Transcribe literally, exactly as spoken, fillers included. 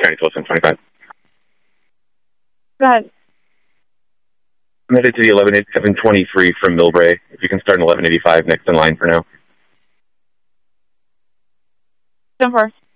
County Wilson, twenty-five. Go ahead. I'm headed to the eleven eighty-seven twenty-three from Millbrae. If you can start in eleven eighty-five, next in line for now. ten four.